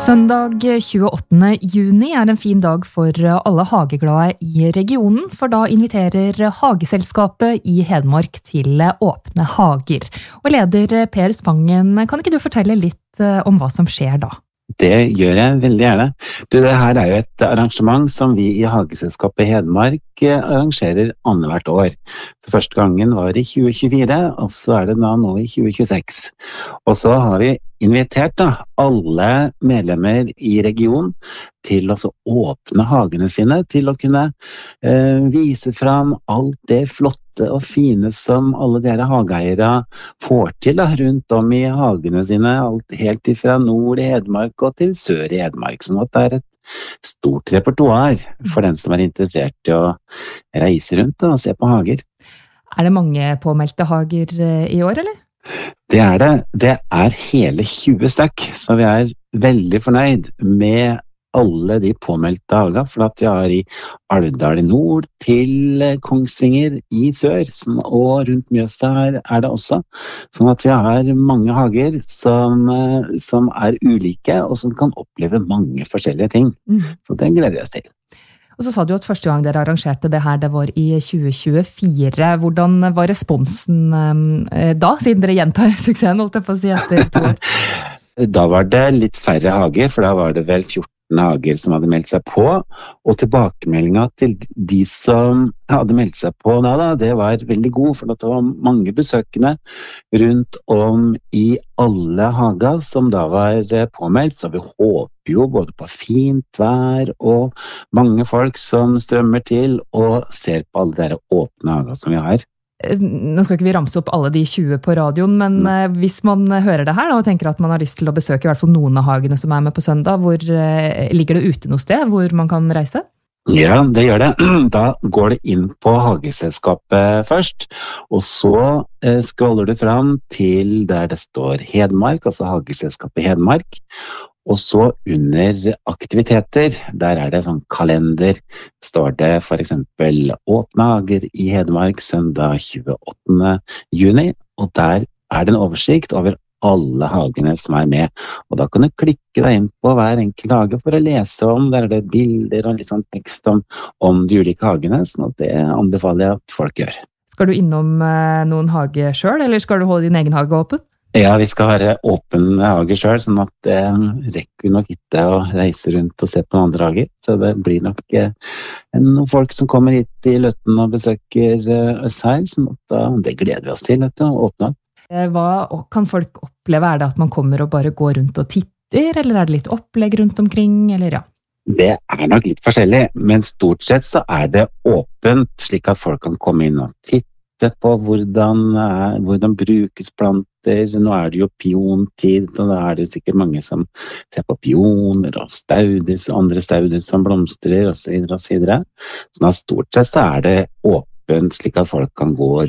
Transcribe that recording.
Søndag 28. juni en fin dag for alle hageglade i regionen, for da inviterer Hageselskapet i Hedmark til åpne hager. Og leder Per Spangen, kan ikke du fortelle litt om hva som skjer da? Det gjør jeg veldig gjerne. Det her jo et arrangement som vi i Hageselskapet i Hedmark arrangerer annethvert år. For første gangen var i 2024, og så det da nå i 2026. Og så har vi invitert alle medlemmer i regionen til å åpne hagene sine, til å kunne vise fram alt det flotte og fine som alle dere hageeiere får til rundt om i hagene sine, alt helt fra nord i Hedmark og til sør i Hedmark. Sånn at det et stort repertoar for den som interessert i å reise rundt og se på hager. Det mange påmeldte hager i år, eller? Det det. Det hele 20 stykk, så vi veldig fornøyd med alle de påmeldte hager, for at vi har i Alvdal i nord til Kongsvinger i sør, og rundt Mjøsa det også. Sånn at vi har mange hager som ulike, og som kan oppleve mange forskjellige ting. Så det gleder vi oss til. Og så sa du at første gang dere arrangerte det her, det var i 2024. Hvordan var responsen da, siden dere gjentar suksessen, holdt jeg på å si, etter 2 år? Da var det litt færre hager, for da var det vel 14 hager som hadde meldt seg på, og tilbakemeldingen til de som hadde meldt seg på da, det var veldig god, for det var mange besøkende rundt om i alle hager som da var påmeldt, så vi håper jo både på fint vær og mange folk som strømmer til og ser på alle de åpne hager som vi har. Nå skal ikke vi ramse opp alle de 20 på radioen, men hvis man hører det her og tenker at man har lyst til å besøke i hvert fall noen av hagene som med på søndag, hvor ligger det ute noe sted hvor man kan reise? Ja, det gjør det. Da går det inn på Hageselskapet først, og så scroller du fram til der det står Hedmark, altså Hageselskapet i Hedmark. Og så under aktiviteter, der det sånn kalender, står det for eksempel åpne hager i Hedmark søndag 28. juni, og der det en oversikt over alle hagene som med. Og da kan du klikke deg inn på hver enkelt hage for å lese om, der det bilder og litt sånn tekst om de ulike hagene, sånn at det anbefaler jeg at folk gjør. Skal du innom noen hage selv, eller skal du holde din egen hage åpen? Ja, vi skal være åpen hage selv, sånn at det rekker vi nok ikke å reise rundt og se på andre hager. Så det blir nok noen folk som kommer hit i Løtten og besøker oss her, sånn at det gleder vi oss til å åpne. Hva kan folk oppleve? Det at man kommer og bare går rundt og titter, eller det litt opplegg rundt omkring, eller ja? Det nok litt forskjellig, men stort sett så det åpent, slik at folk kan komme inn og titte på hvordan brukes planter. Nå det jo piontid, og da det sikkert mange som ser på pioner og stauder, andre stauder som blomstrer, og så videre og så videre. Så stort sett så det åpent, slik at folk kan gå